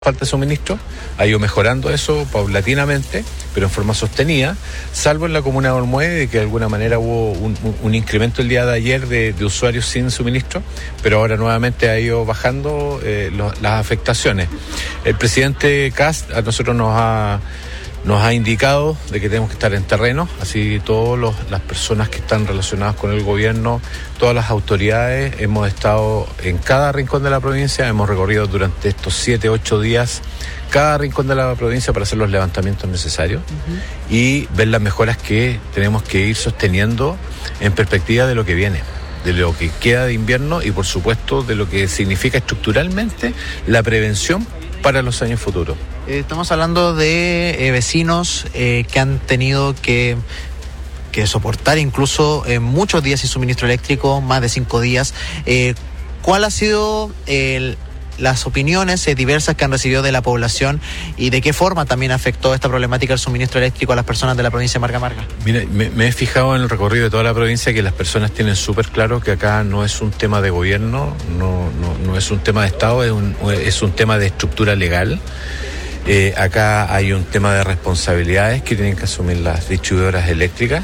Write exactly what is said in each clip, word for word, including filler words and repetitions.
falta de suministro, ha ido mejorando eso paulatinamente, pero en forma sostenida, salvo en la comuna de Olmué, que de alguna manera hubo un, un, un incremento el día de ayer de, de usuarios sin suministro, pero ahora nuevamente ha ido bajando eh, lo, las afectaciones. El presidente Kast a nosotros nos ha nos ha indicado de que tenemos que estar en terreno, así todas las personas que están relacionadas con el gobierno, todas las autoridades, hemos estado en cada rincón de la provincia, hemos recorrido durante estos siete, ocho días cada rincón de la provincia para hacer los levantamientos necesarios uh-huh. y ver las mejoras que tenemos que ir sosteniendo en perspectiva de lo que viene, de lo que queda de invierno y por supuesto de lo que significa estructuralmente la prevención para los años futuros. Estamos hablando de eh, vecinos eh, que han tenido que, que soportar incluso eh, muchos días sin suministro eléctrico, más de cinco días. Eh, ¿Cuál ha sido el, las opiniones eh, diversas que han recibido de la población y de qué forma también afectó esta problemática del suministro eléctrico a las personas de la provincia de Marga Marga? Mira, me, me he fijado en el recorrido de toda la provincia que las personas tienen súper claro que acá no es un tema de gobierno, no, no, no es un tema de Estado, es un, es un tema de estructura legal. Eh, acá hay un tema de responsabilidades que tienen que asumir las distribuidoras eléctricas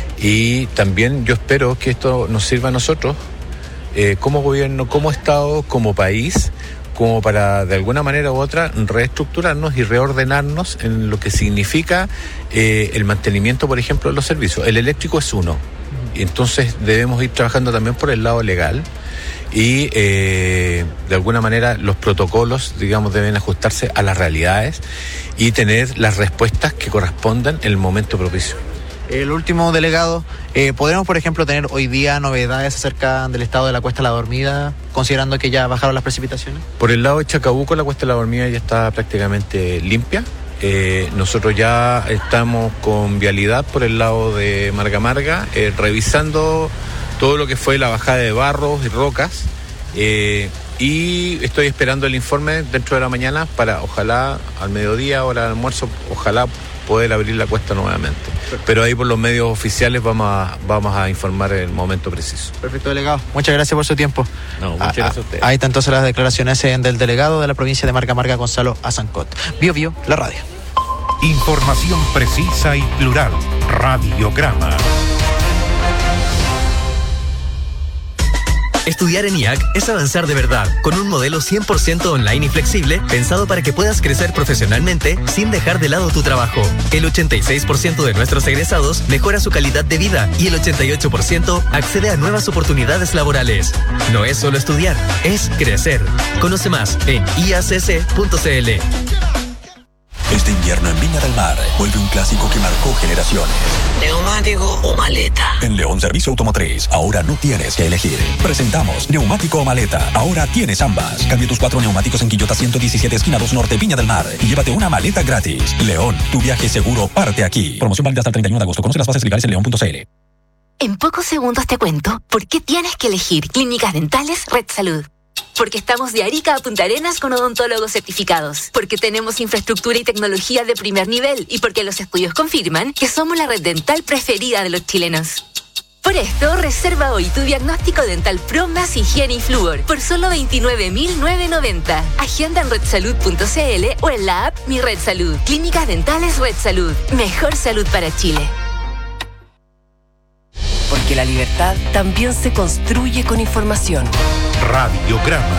y también yo espero que esto nos sirva a nosotros eh, como gobierno, como Estado, como país, como para de alguna manera u otra reestructurarnos y reordenarnos en lo que significa eh, el mantenimiento, por ejemplo, de los servicios. El eléctrico es uno, y entonces debemos ir trabajando también por el lado legal. Y eh, de alguna manera los protocolos, digamos, deben ajustarse a las realidades y tener las respuestas que correspondan en el momento propicio. El último delegado, eh, ¿podremos, por ejemplo, tener hoy día novedades acerca del estado de la Cuesta La Dormida, considerando que ya bajaron las precipitaciones? Por el lado de Chacabuco, la Cuesta La Dormida ya está prácticamente limpia. Eh, nosotros ya estamos con vialidad por el lado de Marga Marga, eh, revisando todo lo que fue la bajada de barros y rocas, eh, y estoy esperando el informe dentro de la mañana para, ojalá, al mediodía, hora de almuerzo, ojalá poder abrir la cuesta nuevamente. Perfecto. Pero ahí por los medios oficiales vamos a, vamos a informar el momento preciso. Perfecto, delegado. Muchas gracias por su tiempo. No, muchas a, gracias a ustedes. Ahí están entonces las declaraciones del delegado de la provincia de Marga Marga, Gonzalo Azancot. Bio Bio, la radio. Información precisa y plural. Radiograma. Estudiar en I A C es avanzar de verdad, con un modelo cien por ciento online y flexible, pensado para que puedas crecer profesionalmente sin dejar de lado tu trabajo. El ochenta y seis por ciento de nuestros egresados mejora su calidad de vida y el ochenta y ocho por ciento accede a nuevas oportunidades laborales. No es solo estudiar, es crecer. Conoce más en i a c c punto c l. Este invierno en Viña del Mar vuelve un clásico que marcó generaciones. ¿Neumático o maleta? En León Servicio Automotriz, ahora no tienes que elegir. Presentamos neumático o maleta. Ahora tienes ambas. Cambia tus cuatro neumáticos en Quillota ciento diecisiete, esquina dos Norte, Viña del Mar. Y llévate una maleta gratis. León, tu viaje seguro parte aquí. Promoción válida hasta el treinta y uno de agosto. Conoce las bases legales en león punto c l. En pocos segundos te cuento por qué tienes que elegir Clínicas Dentales Red Salud. Porque estamos de Arica a Punta Arenas con odontólogos certificados. Porque tenemos infraestructura y tecnología de primer nivel. Y porque los estudios confirman que somos la red dental preferida de los chilenos. Por esto, reserva hoy tu diagnóstico dental Pro más higiene y flúor por solo veintinueve mil novecientos noventa. Agenda en red salud punto c l o en la app Mi Red Salud. Clínicas Dentales Red Salud. Mejor salud para Chile. Porque la libertad también se construye con información. Radiograma.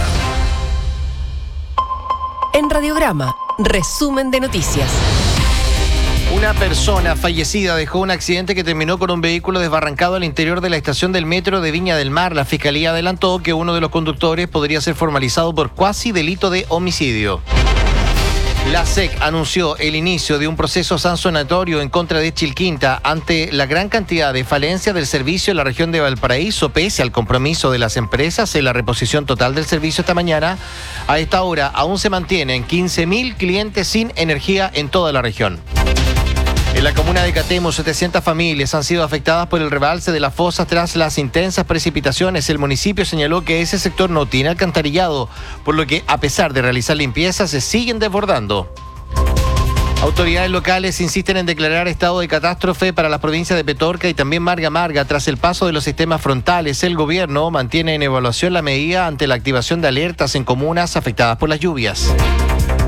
En Radiograma, resumen de noticias. Una persona fallecida dejó un accidente que terminó con un vehículo desbarrancado al interior de la estación del metro de Viña del Mar. La fiscalía adelantó que uno de los conductores podría ser formalizado por cuasi delito de homicidio. La S E C anunció el inicio de un proceso sancionatorio en contra de Chilquinta ante la gran cantidad de falencias del servicio en la región de Valparaíso, pese al compromiso de las empresas en la reposición total del servicio esta mañana. A esta hora aún se mantienen quince mil clientes sin energía en toda la región. En la comuna de Catemo, setecientas familias han sido afectadas por el rebalse de las fosas tras las intensas precipitaciones. El municipio señaló que ese sector no tiene alcantarillado, por lo que, a pesar de realizar limpieza, se siguen desbordando. Autoridades locales insisten en declarar estado de catástrofe para las provincias de Petorca y también Marga Marga. Tras el paso de los sistemas frontales, el gobierno mantiene en evaluación la medida ante la activación de alertas en comunas afectadas por las lluvias.